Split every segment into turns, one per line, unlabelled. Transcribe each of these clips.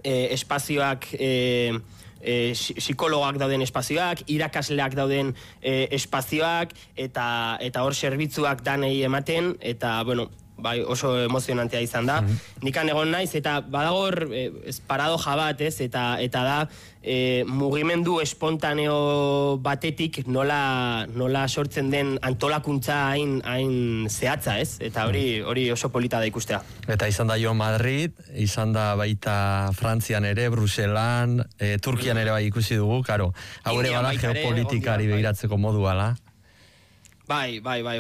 espazioak, psikologak dauden espazioak, irakasleak dauden espazioak, eta hor zerbitzuak danei ematen, eta, bueno, bai, oso emozionantea izan da. Nikan egon naiz, eta badagor paradoja bat, eta da mugimendu espontaneo batetik nola sortzen den antolakuntza hain zehatza, ez? Eta hori oso polita da ikustea.
Eta izan da jo Madrid, izan da baita Frantzian ere, Bruselan, Turkian ere bai ikusi dugu, karo. Hau ere bada geopolitikari begiratzeko modu ala.
Bai.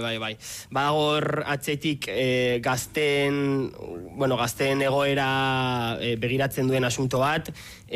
Badagor atzetik gazteen egoera begiratzen duen asunto bat,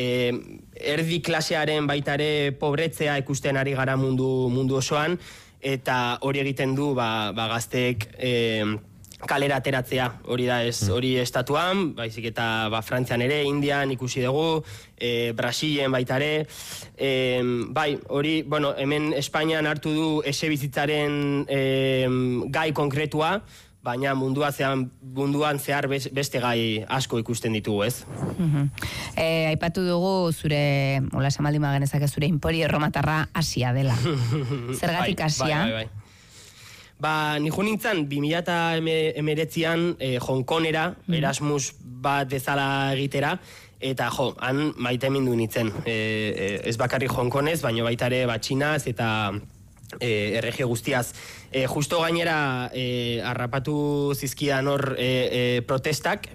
erdi klasearen baita ere pobretzea ikusten ari gara mundu osoan, eta hori egiten du gazteek kalera ateratzea, hori da ez, hori estatuan, baizik eta Frantzian ere, Indian ikusi dugu, Brasilen baita ere, bai, hori, bueno, hemen Espainian hartu du esebizitzaren gai konkretua, baina munduan zehar beste gai asko ikusten ditugu, ez?
Aipatu dugu zure, hola esamaldin magenezak zure Imperio Erromatarra Asia dela. Zergatik Asia?
Bai. Nijo nintzen, 2019an Hong Kongera, Erasmus bat bezala egitera, eta han maite mindu nintzen. Ez bakarri Hong Kongez, baina baita ere Txinaz eta erregio guztiaz. Justo gainera harrapatu zizkidan hor protestak,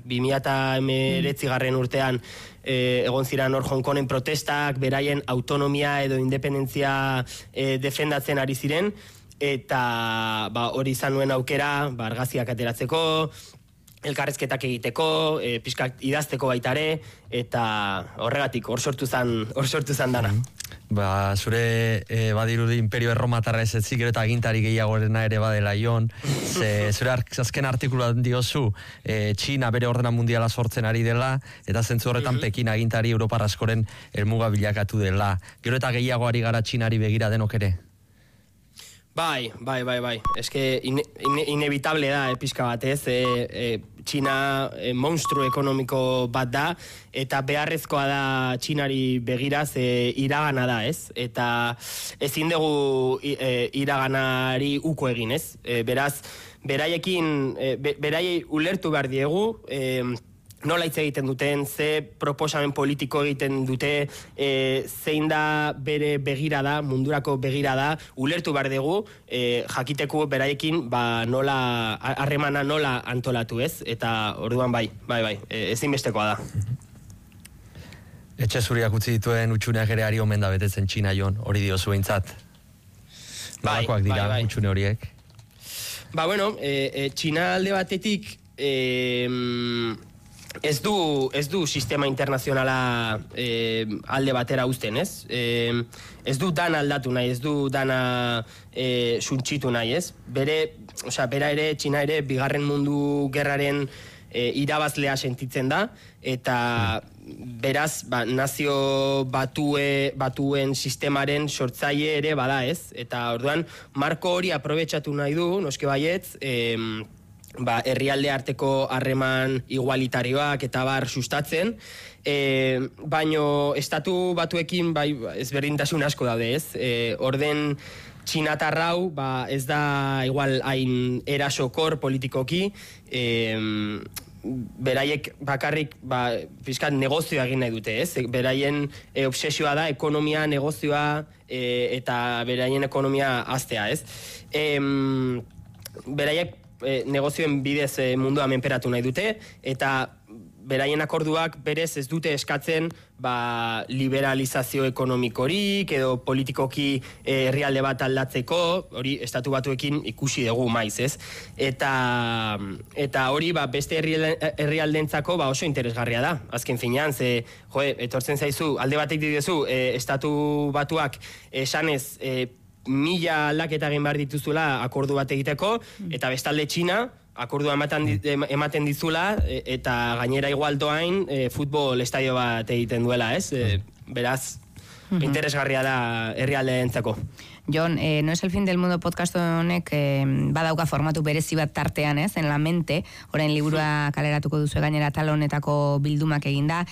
2019 urtean egon ziren hor Hong Kongen protestak, beraien autonomia edo independentzia defendatzen ari ziren, eta hori izan nuen aukera, argazkiak ateratzeko, elkarrezketak egiteko, pixkak idazteko baita ere, eta horregatik, hor sortu zan dana.
Zure badirudi Imperio Erromatarra ez etzik, gero eta agintari gehiagorena ere badela Jon, zure azken artikuluan diozu, Txina bere ordena mundiala sortzen ari dela, eta zentzu horretan Pekin agintari Europar askoren helmuga bilakatu dela. Gero eta gehiago ari gara Txinari begira denok ere?
Bai. Ez que inevitable da, pixka bat, ez? Txina monstru ekonomiko bat da, eta beharrezkoa da Txinari begira, iragana da, ez? Eta ezin dugu iraganari uko egin, ez? Beraz, beraiei ulertu behar diegu, nola hitz egiten duten, ze proposamen politiko egiten dute, zein da bere begirada, mundurako begirada, ulertu behar dugu, jakiteko beraiekin nola harremana nola antolatu, ez? Eta orduan bai, ezinbestekoa da.
Etxe zuriak utzi dituen utxuneak ere ari omen da betetzen Txina, Jon, hori diozu behintzat. Nolakoak dira utxune horiek?
Txina alde batetik ez du sistema internazionala alde batera uzten, ez? Ez du dana aldatu nahi, ez du dana suntxitu nahi, ez? Bera ere, Txina ere, bigarren mundu gerraren irabazlea sentitzen da, eta beraz, nazio batuen sistemaren sortzaile ere bada, ez? Eta orduan, marko hori aprobetxatu nahi du, noske baietz, herrialde arteko harreman igualitarioak eta sustatzen, baino estatu batuekin ezberdintasun asko daude, ez? Orden txinatarrau ez da igual hain erasokor politikoki, beraiek bakarrik fiskat negozioa egin nahi dute, ez? Beraien obsesioa da ekonomia, negozioa eta beraien ekonomia haztea, ez? Beraiek negozioen bidez mundua menperatu nahi dute, eta beraien akorduak berez ez dute eskatzen liberalizazio ekonomikorik edo politikoki herrialde bat aldatzeko, hori estatu batuekin ikusi dugu maiz, ez? Eta hori beste herrialdentzako oso interesgarria da, azken finean, etortzen zaizu, alde batek dituzu, estatu batuak esanez 1000 aldaketa egin behar dituzula akordu bat egiteko, eta bestalde Txina akordua ematen dizula, eta gainera igual doain futbol estadio bat egiten duela, ez? Beraz, interesgarria da herrialdeentzako.
Jon, No es el fin del mundo podcast honek badauka formatu berezi bat tartean, ez? En la mente, orain liburua kaleratuko duzu gainera atal honetako bildumak eginda,